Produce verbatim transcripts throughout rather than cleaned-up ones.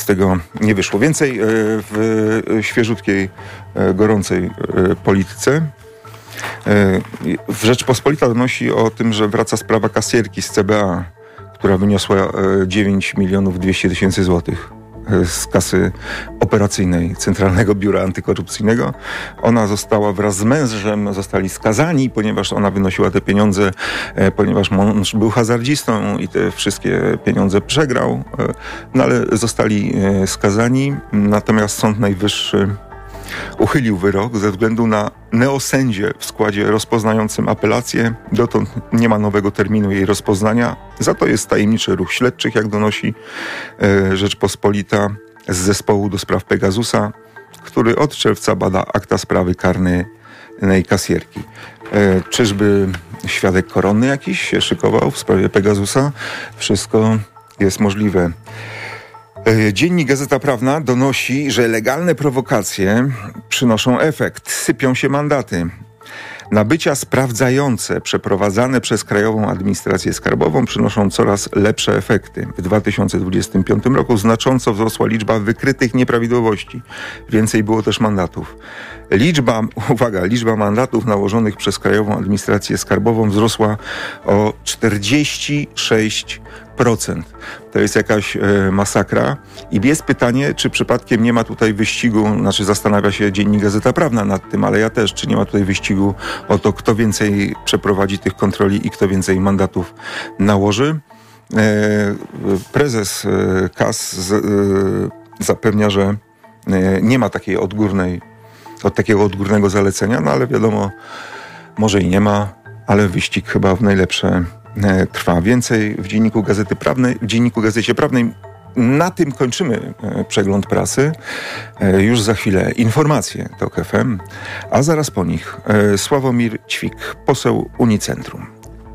z tego nie wyszło. Więcej w świeżutkiej, gorącej polityce. Rzeczpospolita donosi o tym, że wraca sprawa kasjerki z C B A, która wyniosła dziewięć milionów dwieście tysięcy złotych z kasy operacyjnej Centralnego Biura Antykorupcyjnego. Ona została wraz z mężem, zostali skazani, ponieważ ona wynosiła te pieniądze, ponieważ mąż był hazardzistą i te wszystkie pieniądze przegrał, no ale zostali skazani. Natomiast Sąd Najwyższy uchylił wyrok ze względu na neosędzię w składzie rozpoznającym apelację. Dotąd nie ma nowego terminu jej rozpoznania. Za to jest tajemniczy ruch śledczych, jak donosi e, Rzeczpospolita z zespołu do spraw Pegasusa, który od czerwca bada akta sprawy karnej kasjerki. E, czyżby świadek koronny jakiś się szykował w sprawie Pegasusa? Wszystko jest możliwe. Dziennik Gazeta Prawna donosi, że legalne prowokacje przynoszą efekt. Sypią się mandaty. Nabycia sprawdzające przeprowadzane przez Krajową Administrację Skarbową przynoszą coraz lepsze efekty. W dwa tysiące dwudziestym piątym roku znacząco wzrosła liczba wykrytych nieprawidłowości. Więcej było też mandatów. Liczba, uwaga, liczba mandatów nałożonych przez Krajową Administrację Skarbową wzrosła o czterdzieści sześć procent. To jest jakaś e, masakra. I jest pytanie, czy przypadkiem nie ma tutaj wyścigu, znaczy zastanawia się Dziennik Gazeta Prawna nad tym, ale ja też, czy nie ma tutaj wyścigu o to, kto więcej przeprowadzi tych kontroli i kto więcej mandatów nałoży. E, prezes e, K A S z, e, zapewnia, że e, nie ma takiej odgórnej, od takiego odgórnego zalecenia, no ale wiadomo, może i nie ma, ale wyścig chyba w najlepsze trwa. Więcej w Dzienniku Gazety Prawnej, w Dzienniku Gazecie Prawnej. Na tym kończymy przegląd prasy. Już za chwilę informacje TOK F M, a zaraz po nich Sławomir Ćwik, poseł Unicentrum.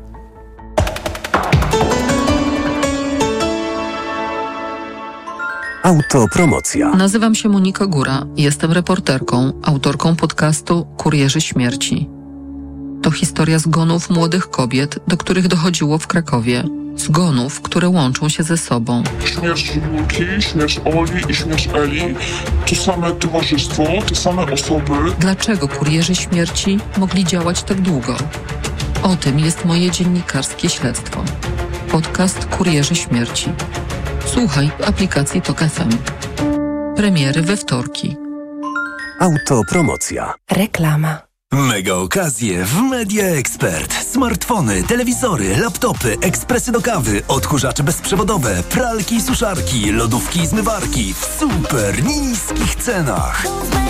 Autopromocja. Nazywam się Monika Góra. Jestem reporterką, autorką podcastu Kurierzy Śmierci. To historia zgonów młodych kobiet, do których dochodziło w Krakowie. Zgonów, które łączą się ze sobą. Śmierć Julki, śmierć Oli i śmierć Eli. To same towarzystwo, te same osoby. Dlaczego kurierzy śmierci mogli działać tak długo? O tym jest moje dziennikarskie śledztwo. Podcast Kurierzy Śmierci. Słuchaj w aplikacji TOK F M. Premiery we wtorki. Autopromocja. Reklama. Mega okazje w Media Expert. Smartfony, telewizory, laptopy, ekspresy do kawy, odkurzacze bezprzewodowe, pralki i suszarki, lodówki i zmywarki w super niskich cenach.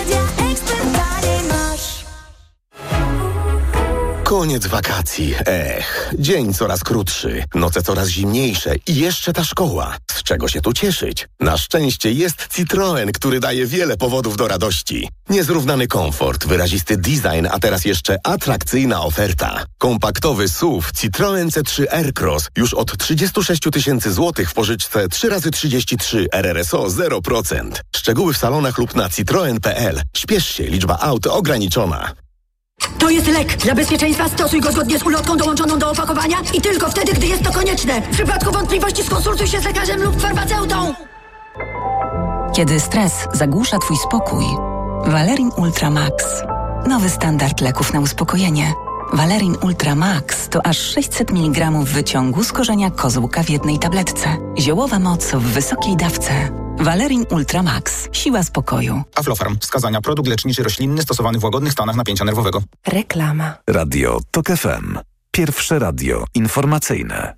Koniec wakacji. Ech, dzień coraz krótszy, noce coraz zimniejsze i jeszcze ta szkoła. Z czego się tu cieszyć? Na szczęście jest Citroen, który daje wiele powodów do radości. Niezrównany komfort, wyrazisty design, a teraz jeszcze atrakcyjna oferta. Kompaktowy S U V Citroen C trzy Aircross już od trzydzieści sześć tysięcy złotych w pożyczce trzy razy trzydzieści trzy R R S O zero procent. Szczegóły w salonach lub na citroen kropka p l. Śpiesz się, liczba aut ograniczona. To jest lek. Dla bezpieczeństwa stosuj go zgodnie z ulotką dołączoną do opakowania i tylko wtedy, gdy jest to konieczne. W przypadku wątpliwości skonsultuj się z lekarzem lub farmaceutą. Kiedy stres zagłusza twój spokój, Valerin Ultra Max. Nowy standard leków na uspokojenie. Valerin Ultra Max to aż sześćset miligramów wyciągu z korzenia kozłka w jednej tabletce. Ziołowa moc w wysokiej dawce. Valerin Ultra Max. Siła spokoju. Aflofarm. Wskazania. Produkt leczniczy roślinny stosowany w łagodnych stanach napięcia nerwowego. Reklama. Radio TOK F M. Pierwsze radio informacyjne.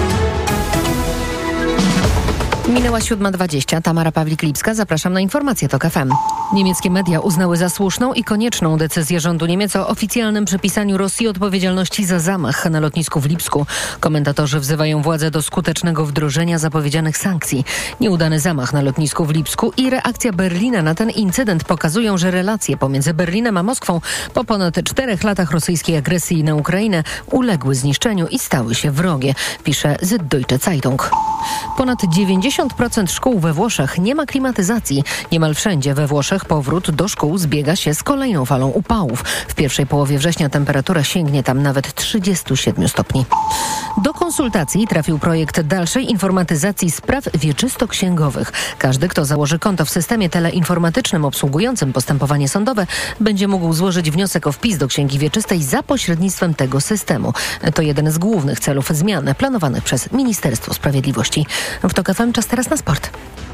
Minęła siódma dwadzieścia. Tamara Pawlik-Lipska. Zapraszam na informacje TOK F M. Niemieckie media uznały za słuszną i konieczną decyzję rządu Niemiec o oficjalnym przypisaniu Rosji odpowiedzialności za zamach na lotnisku w Lipsku. Komentatorzy wzywają władze do skutecznego wdrożenia zapowiedzianych sankcji. Nieudany zamach na lotnisku w Lipsku i reakcja Berlina na ten incydent pokazują, że relacje pomiędzy Berlinem a Moskwą po ponad czterech latach rosyjskiej agresji na Ukrainę uległy zniszczeniu i stały się wrogie, pisze Süddeutsche Zeitung. Ponad dziewięćdziesiąt pięćdziesiąt procent szkół we Włoszech nie ma klimatyzacji. Niemal wszędzie we Włoszech powrót do szkół zbiega się z kolejną falą upałów. W pierwszej połowie września temperatura sięgnie tam nawet trzydzieści siedem stopni. Do konsultacji trafił projekt dalszej informatyzacji spraw wieczysto-księgowych. Każdy, kto założy konto w systemie teleinformatycznym obsługującym postępowanie sądowe, będzie mógł złożyć wniosek o wpis do Księgi Wieczystej za pośrednictwem tego systemu. To jeden z głównych celów zmian planowanych przez Ministerstwo Sprawiedliwości. W TOK F M czas teraz na sport.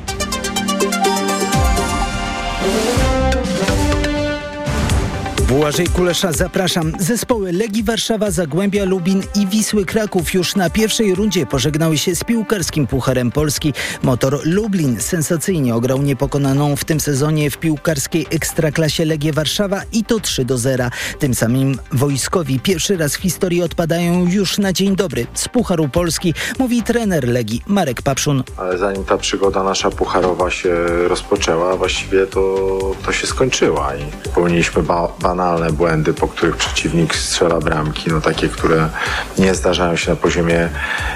Błażej Kulesza, zapraszam. Zespoły Legii Warszawa, Zagłębia Lubin i Wisły Kraków już na pierwszej rundzie pożegnały się z piłkarskim Pucharem Polski. Motor Lublin sensacyjnie ograł niepokonaną w tym sezonie w piłkarskiej Ekstraklasie Legię Warszawa i to trzy do zera. Tym samym wojskowi pierwszy raz w historii odpadają już na dzień dobry z Pucharu Polski, mówi trener Legii Marek Papszun. Ale zanim ta przygoda nasza pucharowa się rozpoczęła, właściwie to, to się skończyła i popełniliśmy ba- banalne błędy, po których przeciwnik strzela bramki, no takie, które nie zdarzają się na poziomie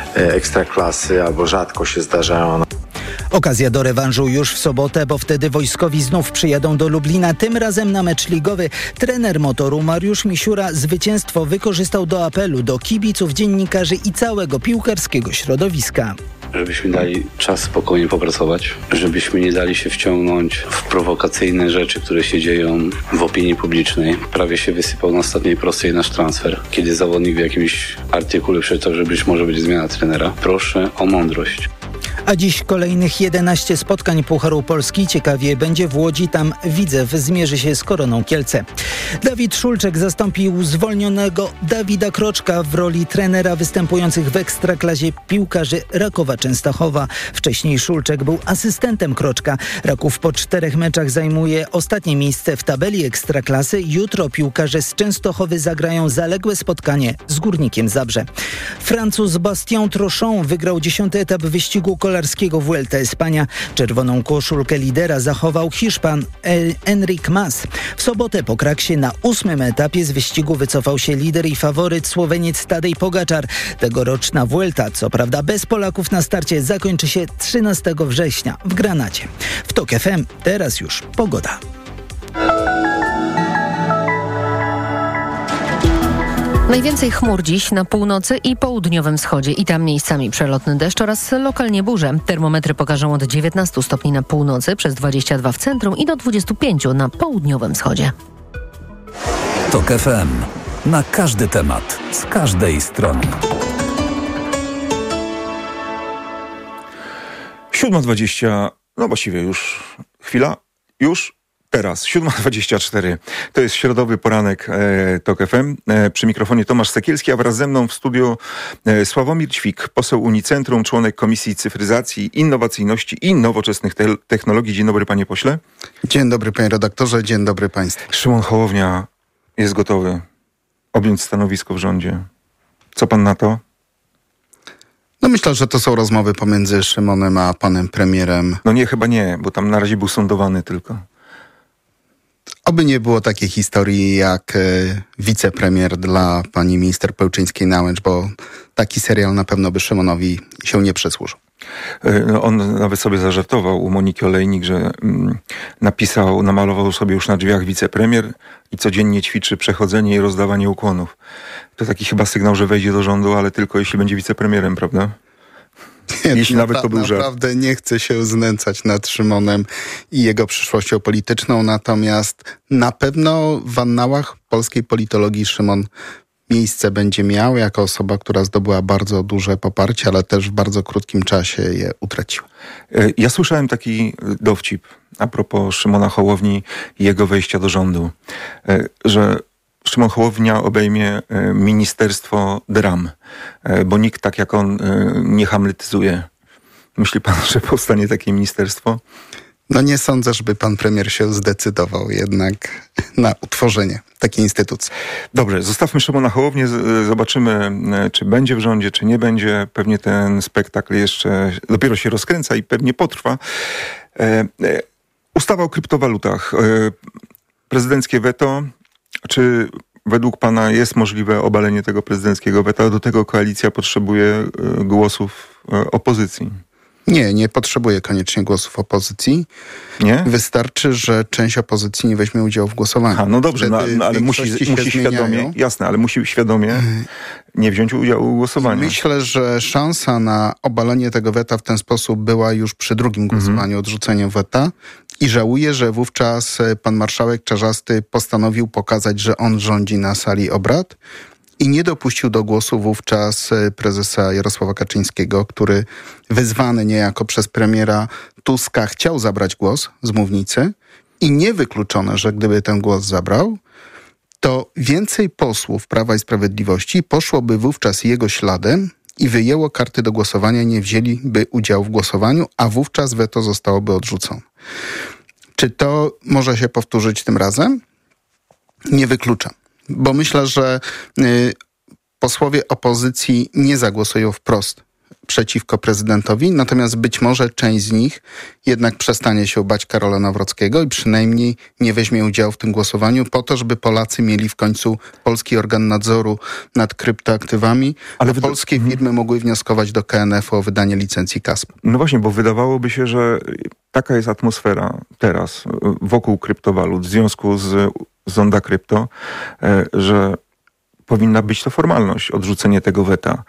ekstraklasy albo rzadko się zdarzają. Okazja do rewanżu już w sobotę, bo wtedy wojskowi znów przyjadą do Lublina, tym razem na mecz ligowy. Trener Motoru Mariusz Misiura zwycięstwo wykorzystał do apelu do kibiców, dziennikarzy i całego piłkarskiego środowiska. Żebyśmy dali czas spokojnie popracować, żebyśmy nie dali się wciągnąć w prowokacyjne rzeczy, które się dzieją w opinii publicznej. Prawie się wysypał na ostatniej prostej nasz transfer, kiedy zawodnik w jakimś artykule przeczytał, że być może będzie zmiana trenera. Proszę o mądrość. A dziś kolejnych jedenaście spotkań Pucharu Polski. Ciekawie będzie w Łodzi, tam Widzew zmierzy się z Koroną Kielce. Dawid Szulczek zastąpił zwolnionego Dawida Kroczka w roli trenera występujących w Ekstraklasie piłkarzy Rakowa Częstochowa. Wcześniej Szulczek był asystentem Kroczka. Raków po czterech meczach zajmuje ostatnie miejsce w tabeli Ekstraklasy. Jutro piłkarze z Częstochowy zagrają zaległe spotkanie z Górnikiem Zabrze. Francuz Bastien Trochon wygrał dziesiąty etap wyścigu kolarskiego Vuelta Espania. Czerwoną koszulkę lidera zachował Hiszpan Enric Mas. W sobotę po kraksie na ósmym etapie z wyścigu wycofał się lider i faworyt Słoweniec Tadej Pogaczar. Tegoroczna Vuelta, co prawda bez Polaków na starcie, zakończy się trzynastego września w Granacie. W TOK F M teraz już pogoda. Najwięcej chmur dziś na północy i południowym wschodzie i tam miejscami przelotny deszcz oraz lokalnie burze. Termometry pokażą od dziewiętnastu stopni na północy, przez dwadzieścia dwa w centrum i do dwudziestu pięciu na południowym wschodzie. TOK F M. Na każdy temat, z każdej strony. siódma dwadzieścia, no właściwie już chwila, już teraz, siódma dwadzieścia cztery. To jest środowy poranek e, TOK F M. E, przy mikrofonie Tomasz Sekielski, a wraz ze mną w studiu e, Sławomir Ćwik, poseł Unicentrum, członek Komisji Cyfryzacji, Innowacyjności i Nowoczesnych te- Technologii. Dzień dobry, panie pośle. Dzień dobry, panie redaktorze, dzień dobry państwu. Szymon Hołownia jest gotowy objąć stanowisko w rządzie. Co pan na to? No myślę, że to są rozmowy pomiędzy Szymonem a panem premierem. No nie, chyba nie, bo tam na razie był sądowany tylko. Oby nie było takiej historii jak e, wicepremier dla pani minister Pełczyńskiej-Nałęcz, bo taki serial na pewno by Szymonowi się nie przysłużył. No on nawet sobie zażartował u Moniki Olejnik, że mm, napisał, namalował sobie już na drzwiach wicepremier i codziennie ćwiczy przechodzenie i rozdawanie ukłonów. To taki chyba sygnał, że wejdzie do rządu, ale tylko jeśli będzie wicepremierem, prawda? Jeśli Napra- nawet to był żart. Naprawdę nie chcę się znęcać nad Szymonem i jego przyszłością polityczną, natomiast na pewno w annałach polskiej politologii Szymon miejsce będzie miał jako osoba, która zdobyła bardzo duże poparcie, ale też w bardzo krótkim czasie je utraciła. Ja słyszałem taki dowcip a propos Szymona Hołowni i jego wejścia do rządu, że Szymon Hołownia obejmie ministerstwo dram, bo nikt tak jak on nie hamletyzuje. Myśli pan, że powstanie takie ministerstwo? No nie sądzę, żeby pan premier się zdecydował jednak na utworzenie takiej instytucji. Dobrze, zostawmy Szymona Hołownię, zobaczymy, czy będzie w rządzie, czy nie będzie. Pewnie ten spektakl jeszcze dopiero się rozkręca i pewnie potrwa. E, e, ustawa o kryptowalutach. E, prezydenckie weto. Czy według pana jest możliwe obalenie tego prezydenckiego weta? Do tego koalicja potrzebuje głosów opozycji. Nie, nie potrzebuje koniecznie głosów opozycji. Nie? Wystarczy, że część opozycji nie weźmie udziału w głosowaniu. A, no dobrze, no, no, ale musi, musi świadomie, jasne, ale musi świadomie nie wziąć udziału w głosowaniu. Myślę, że szansa na obalenie tego weta w ten sposób była już przy drugim głosowaniu, mhm. odrzuceniu weta. I żałuję, że wówczas pan marszałek Czarzasty postanowił pokazać, że on rządzi na sali obrad. I nie dopuścił do głosu wówczas prezesa Jarosława Kaczyńskiego, który wezwany niejako przez premiera Tuska chciał zabrać głos z mównicy i niewykluczone, że gdyby ten głos zabrał, to więcej posłów Prawa i Sprawiedliwości poszłoby wówczas jego śladem i wyjęło karty do głosowania, nie wzięliby udziału w głosowaniu, a wówczas weto zostałoby odrzucone. Czy to może się powtórzyć tym razem? Nie wykluczam. Bo myślę, że y, posłowie opozycji nie zagłosują wprost przeciwko prezydentowi, natomiast być może część z nich jednak przestanie się bać Karola Nawrockiego i przynajmniej nie weźmie udziału w tym głosowaniu po to, żeby Polacy mieli w końcu polski organ nadzoru nad kryptoaktywami, ale a wyda- polskie firmy mogły wnioskować do K N F u o wydanie licencji K A S P. No właśnie, bo wydawałoby się, że taka jest atmosfera teraz wokół kryptowalut w związku z Zonda Krypto, że powinna być to formalność, odrzucenie tego weta.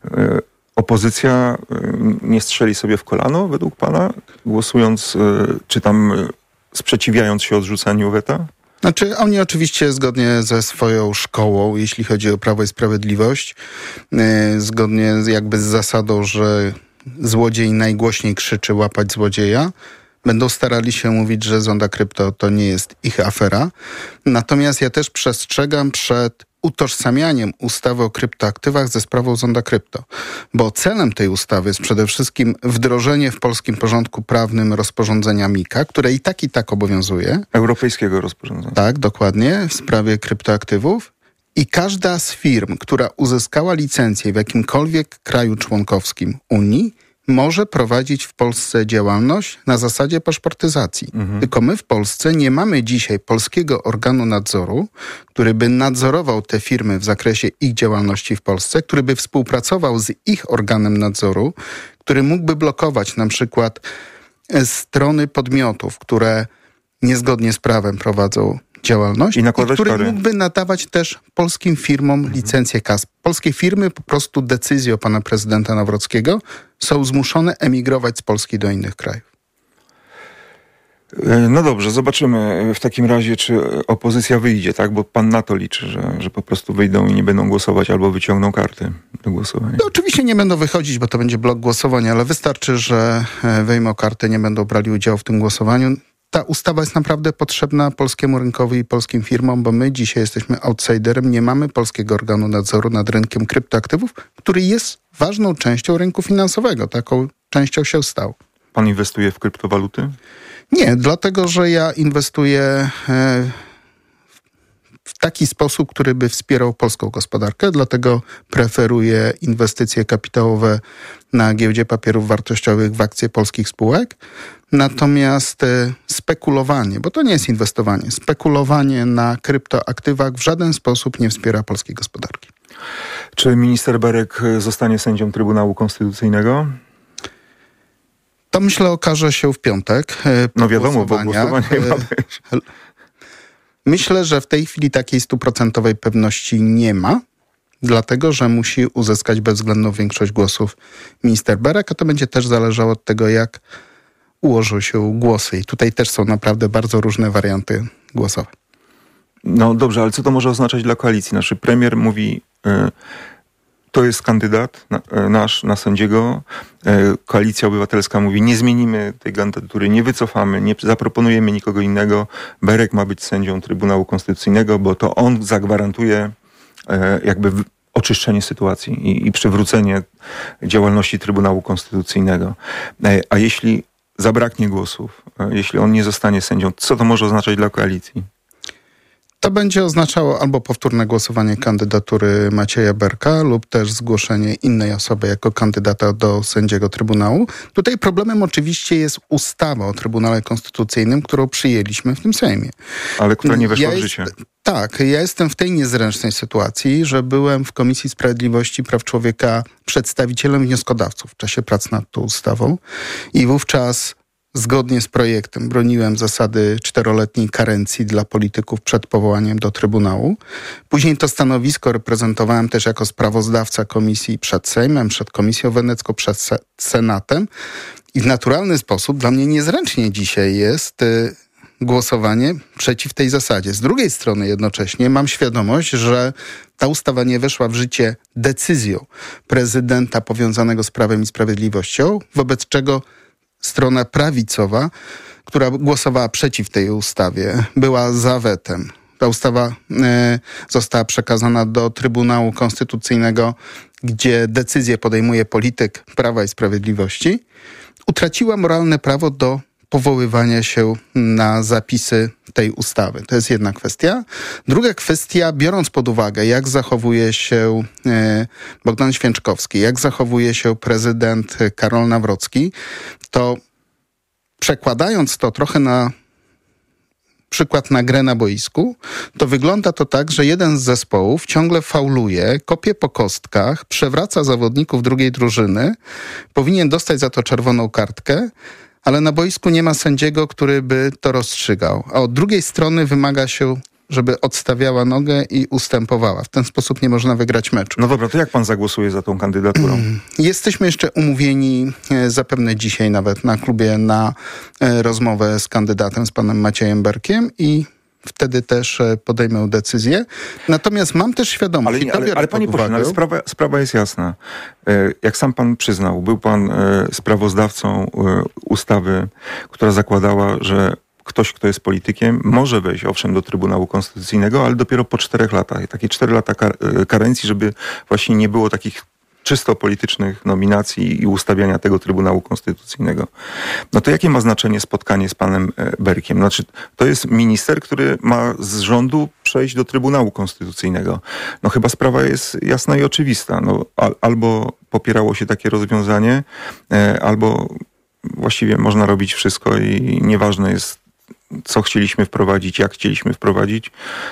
Opozycja nie strzeli sobie w kolano, według pana, głosując, czy tam sprzeciwiając się odrzuceniu weta? Znaczy, oni oczywiście zgodnie ze swoją szkołą, jeśli chodzi o Prawo i Sprawiedliwość, zgodnie jakby z zasadą, że złodziej najgłośniej krzyczy łapać złodzieja, będą starali się mówić, że Zonda Krypto to nie jest ich afera. Natomiast ja też przestrzegam przed utożsamianiem ustawy o kryptoaktywach ze sprawą Zonda Krypto. Bo celem tej ustawy jest przede wszystkim wdrożenie w polskim porządku prawnym rozporządzenia MiCA, które i tak i tak obowiązuje. Europejskiego rozporządzenia. Tak, dokładnie, w sprawie kryptoaktywów. I każda z firm, która uzyskała licencję w jakimkolwiek kraju członkowskim Unii, może prowadzić w Polsce działalność na zasadzie paszportyzacji. Mhm. Tylko my w Polsce nie mamy dzisiaj polskiego organu nadzoru, który by nadzorował te firmy w zakresie ich działalności w Polsce, który by współpracował z ich organem nadzoru, który mógłby blokować na przykład strony podmiotów, które niezgodnie z prawem prowadzą działalność i, i który kary. mógłby nadawać też polskim firmom mhm. licencję K A S P. Polskie firmy po prostu decyzją pana prezydenta Nawrockiego są zmuszone emigrować z Polski do innych krajów. No dobrze, zobaczymy w takim razie, czy opozycja wyjdzie, tak? Bo pan na to liczy, że, że po prostu wyjdą i nie będą głosować albo wyciągną karty do głosowania. No, oczywiście nie będą wychodzić, bo to będzie blok głosowania, ale wystarczy, że wejmą kartę, nie będą brali udziału w tym głosowaniu. Ta ustawa jest naprawdę potrzebna polskiemu rynkowi i polskim firmom, bo my dzisiaj jesteśmy outsiderem, nie mamy polskiego organu nadzoru nad rynkiem kryptoaktywów, który jest ważną częścią rynku finansowego. Taką częścią się stał. Pan inwestuje w kryptowaluty? Nie, dlatego że ja inwestuję w taki sposób, który by wspierał polską gospodarkę, dlatego preferuję inwestycje kapitałowe na giełdzie papierów wartościowych w akcje polskich spółek. Natomiast spekulowanie, bo to nie jest inwestowanie, spekulowanie na kryptoaktywach w żaden sposób nie wspiera polskiej gospodarki. Czy minister Berek zostanie sędzią Trybunału Konstytucyjnego? To myślę okaże się w piątek. No wiadomo, bo głosowanie ma być. Myślę, że w tej chwili takiej stuprocentowej pewności nie ma, dlatego że musi uzyskać bezwzględną większość głosów minister Berek, a to będzie też zależało od tego, jak ułożą się głosy. I tutaj też są naprawdę bardzo różne warianty głosowe. No dobrze, ale co to może oznaczać dla koalicji? Nasz premier mówi, y, to jest kandydat na, y, nasz na sędziego. Y, Koalicja Obywatelska mówi, nie zmienimy tej kandydatury, nie wycofamy, nie zaproponujemy nikogo innego. Berek ma być sędzią Trybunału Konstytucyjnego, bo to on zagwarantuje y, jakby w, oczyszczenie sytuacji i, i przywrócenie działalności Trybunału Konstytucyjnego. Y, a jeśli zabraknie głosów, y, jeśli on nie zostanie sędzią, co to może oznaczać dla koalicji? To będzie oznaczało albo powtórne głosowanie kandydatury Macieja Berka lub też zgłoszenie innej osoby jako kandydata do sędziego Trybunału. Tutaj problemem oczywiście jest ustawa o Trybunale Konstytucyjnym, którą przyjęliśmy w tym Sejmie. Ale która nie weszła ja w życie. Jest, tak, ja jestem w tej niezręcznej sytuacji, że byłem w Komisji Sprawiedliwości i Praw Człowieka przedstawicielem wnioskodawców w czasie prac nad tą ustawą i wówczas zgodnie z projektem broniłem zasady czteroletniej karencji dla polityków przed powołaniem do Trybunału. Później to stanowisko reprezentowałem też jako sprawozdawca komisji przed Sejmem, przed Komisją Wenecką, przed Senatem. I w naturalny sposób dla mnie niezręcznie dzisiaj jest y, głosowanie przeciw tej zasadzie. Z drugiej strony jednocześnie mam świadomość, że ta ustawa nie weszła w życie decyzją prezydenta powiązanego z Prawem i Sprawiedliwością, wobec czego strona prawicowa, która głosowała przeciw tej ustawie, była za wetem. Ta ustawa e, została przekazana do Trybunału Konstytucyjnego, gdzie decyzję podejmuje polityk Prawa i Sprawiedliwości. Utraciła moralne prawo do powoływania się na zapisy tej ustawy. To jest jedna kwestia. Druga kwestia, biorąc pod uwagę, jak zachowuje się e, Bogdan Święczkowski, jak zachowuje się prezydent Karol Nawrocki, to przekładając to trochę na przykład na grę na boisku, to wygląda to tak, że jeden z zespołów ciągle fauluje, kopie po kostkach, przewraca zawodników drugiej drużyny, powinien dostać za to czerwoną kartkę, ale na boisku nie ma sędziego, który by to rozstrzygał. A od drugiej strony wymaga się, żeby odstawiała nogę i ustępowała. W ten sposób nie można wygrać meczu. No dobra, to jak pan zagłosuje za tą kandydaturą? Jesteśmy jeszcze umówieni e, zapewne dzisiaj nawet na klubie na e, rozmowę z kandydatem, z panem Maciejem Berkiem i wtedy też e, podejmę decyzję. Natomiast mam też świadomość... Ale, ale, ale panie pośle, ale sprawa, sprawa jest jasna. E, jak sam pan przyznał, był pan e, sprawozdawcą e, ustawy, która zakładała, że ktoś, kto jest politykiem, może wejść owszem do Trybunału Konstytucyjnego, ale dopiero po czterech latach. I takie cztery lata kar- karencji, żeby właśnie nie było takich czysto politycznych nominacji i ustawiania tego Trybunału Konstytucyjnego. No to jakie ma znaczenie spotkanie z panem Berkiem? Znaczy, to jest minister, który ma z rządu przejść do Trybunału Konstytucyjnego. No chyba sprawa jest jasna i oczywista. No, al- albo popierało się takie rozwiązanie, e, albo właściwie można robić wszystko i nieważne jest, co chcieliśmy wprowadzić, jak chcieliśmy wprowadzić.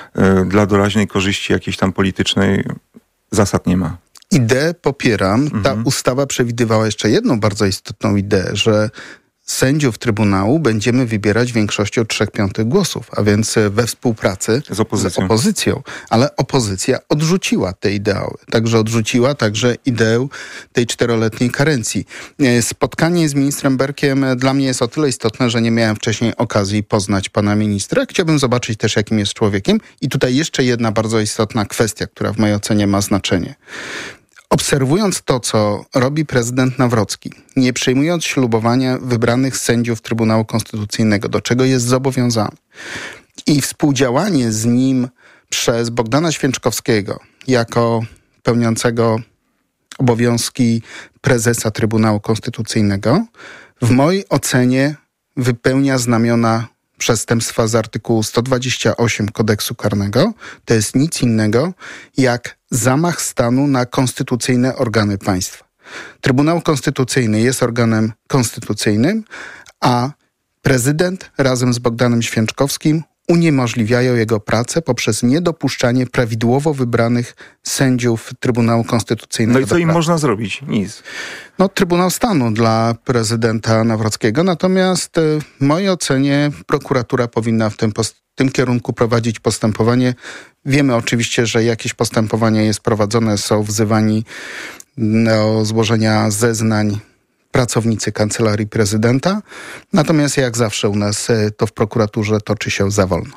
Dla doraźnej korzyści jakiejś tam politycznej zasad nie ma. Ideę popieram. Mhm. Ta ustawa przewidywała jeszcze jedną bardzo istotną ideę, że sędziów Trybunału będziemy wybierać większością trzech piątych głosów, a więc we współpracy z opozycją. z opozycją. Ale opozycja odrzuciła te ideały. Także odrzuciła także ideę tej czteroletniej karencji. Spotkanie z ministrem Berkiem dla mnie jest o tyle istotne, że nie miałem wcześniej okazji poznać pana ministra. Chciałbym zobaczyć też, jakim jest człowiekiem. I tutaj jeszcze jedna bardzo istotna kwestia, która w mojej ocenie ma znaczenie. Obserwując to, co robi prezydent Nawrocki, nie przyjmując ślubowania wybranych sędziów Trybunału Konstytucyjnego, do czego jest zobowiązany, i współdziałanie z nim przez Bogdana Święczkowskiego jako pełniącego obowiązki prezesa Trybunału Konstytucyjnego, w mojej ocenie wypełnia znamiona przestępstwa z artykułu sto dwadzieścia osiem Kodeksu Karnego. To jest nic innego jak zamach stanu na konstytucyjne organy państwa. Trybunał Konstytucyjny jest organem konstytucyjnym, a prezydent razem z Bogdanem Święczkowskim uniemożliwiają jego pracę poprzez niedopuszczanie prawidłowo wybranych sędziów Trybunału Konstytucyjnego. No i co im można zrobić? Nic. No, Trybunał Stanu dla prezydenta Nawrockiego. Natomiast w mojej ocenie prokuratura powinna w tym, post- tym kierunku prowadzić postępowanie. Wiemy oczywiście, że jakieś postępowanie jest prowadzone, są wzywani do złożenia zeznań pracownicy Kancelarii Prezydenta. Natomiast jak zawsze u nas to w prokuraturze toczy się za wolno.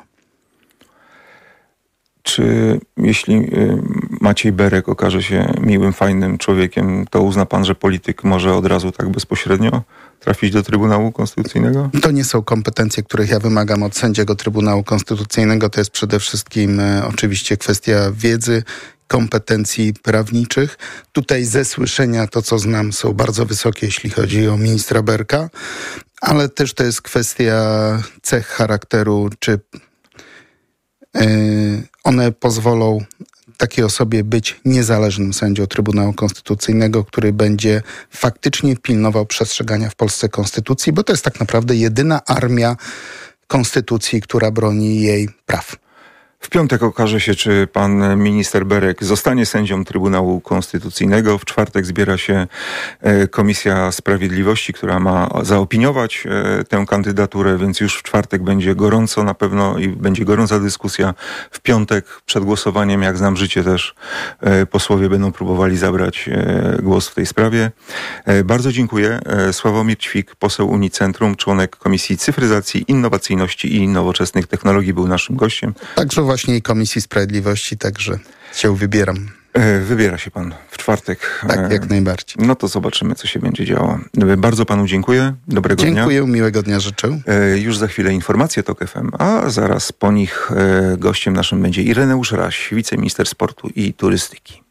Czy jeśli Maciej Berek okaże się miłym, fajnym człowiekiem, to uzna pan, że polityk może od razu tak bezpośrednio trafić do Trybunału Konstytucyjnego? To nie są kompetencje, których ja wymagam od sędziego Trybunału Konstytucyjnego. To jest przede wszystkim e, oczywiście kwestia wiedzy, kompetencji prawniczych. Tutaj ze słyszenia to, co znam, są bardzo wysokie, jeśli chodzi o ministra Berka, ale też to jest kwestia cech charakteru, czy One pozwolą takiej osobie być niezależnym sędzią Trybunału Konstytucyjnego, który będzie faktycznie pilnował przestrzegania w Polsce konstytucji, bo to jest tak naprawdę jedyna armia konstytucji, która broni jej praw. W piątek okaże się, czy pan minister Berek zostanie sędzią Trybunału Konstytucyjnego. W czwartek zbiera się Komisja Sprawiedliwości, która ma zaopiniować tę kandydaturę, więc już w czwartek będzie gorąco na pewno i będzie gorąca dyskusja. W piątek przed głosowaniem, jak znam życie, też posłowie będą próbowali zabrać głos w tej sprawie. Bardzo dziękuję. Sławomir Ćwik, poseł Unicentrum, członek Komisji Cyfryzacji, Innowacyjności i Nowoczesnych Technologii, był naszym gościem. Także właśnie i Komisji Sprawiedliwości, także się wybieram. Wybiera się pan w czwartek. Tak, jak najbardziej. No to zobaczymy, co się będzie działo. Bardzo panu dziękuję. Dobrego dziękuję, dnia. Dziękuję, miłego dnia życzę. Już za chwilę informacje TOK F M, a zaraz po nich gościem naszym będzie Ireneusz Raś, wiceminister sportu i turystyki.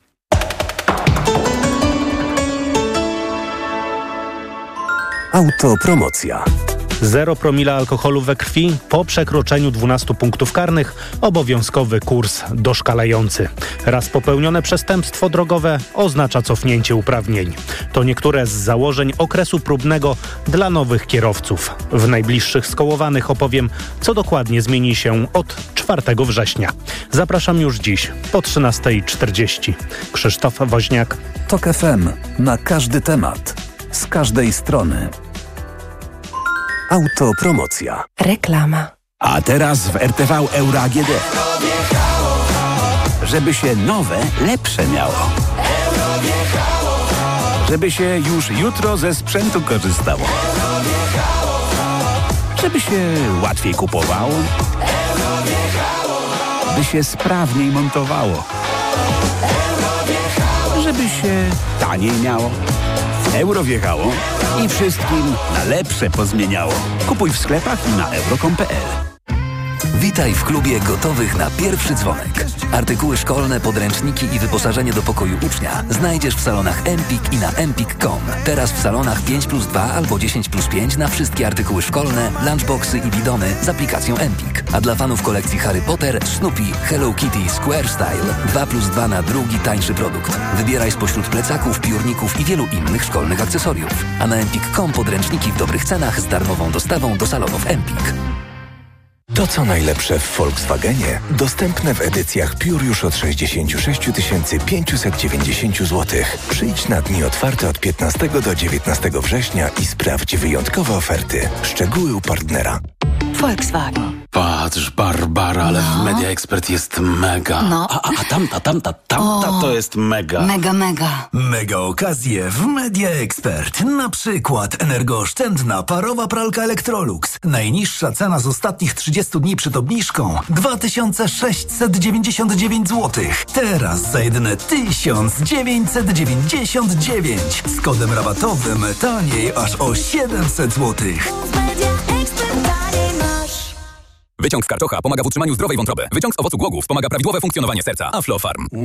Autopromocja. Zero promila alkoholu we krwi po przekroczeniu dwunastu punktów karnych, obowiązkowy kurs doszkalający. Raz popełnione przestępstwo drogowe oznacza cofnięcie uprawnień. To niektóre z założeń okresu próbnego dla nowych kierowców. W najbliższych skołowanych opowiem, co dokładnie zmieni się od czwartego września. Zapraszam już dziś po trzynasta czterdzieści. Krzysztof Woźniak. TOK F M. Na każdy temat. Z każdej strony. Autopromocja. Reklama. A teraz w R T V Euro A G D. Żeby się nowe, lepsze miało. Żeby się już jutro ze sprzętu korzystało. Żeby się łatwiej kupowało. By się sprawniej montowało. Żeby się taniej miało. Euro wjechało i wszystkim na lepsze pozmieniało. Kupuj w sklepach i na euro kropka com kropka p l. Witaj w klubie gotowych na pierwszy dzwonek. Artykuły szkolne, podręczniki i wyposażenie do pokoju ucznia znajdziesz w salonach Empik i na empik kropka com. Teraz w salonach pięć plus dwa albo dziesięć plus pięć na wszystkie artykuły szkolne, lunchboxy i bidony z aplikacją Empik. A dla fanów kolekcji Harry Potter, Snoopy, Hello Kitty, Square Style dwa plus dwa na drugi tańszy produkt. Wybieraj spośród plecaków, piórników i wielu innych szkolnych akcesoriów. A na empik kropka com podręczniki w dobrych cenach z darmową dostawą do salonów Empik. To, co najlepsze w Volkswagenie, dostępne w edycjach Pure już od sześćdziesiąt sześć tysięcy pięćset dziewięćdziesiąt złotych. Przyjdź na dni otwarte od piętnastego do dziewiętnastego września i sprawdź wyjątkowe oferty. Szczegóły u partnera. Volkswagen. Patrz, Barbara, ale no. w Media Expert jest mega. No. A, a, a tamta, tamta, tamta o, to jest mega. Mega, mega. Mega okazje w Media Expert. Na przykład energooszczędna parowa pralka Electrolux. Najniższa cena z ostatnich trzydziestu dni przed obniżką dwa tysiące sześćset dziewięćdziesiąt dziewięć złotych. Teraz za jedyne tysiąc dziewięćset dziewięćdziesiąt dziewięć. Z kodem rabatowym taniej aż o siedemset złotych. Wyciąg z karczocha pomaga w utrzymaniu zdrowej wątroby. Wyciąg z owocu głogów pomaga prawidłowe funkcjonowanie serca. Aflofarm.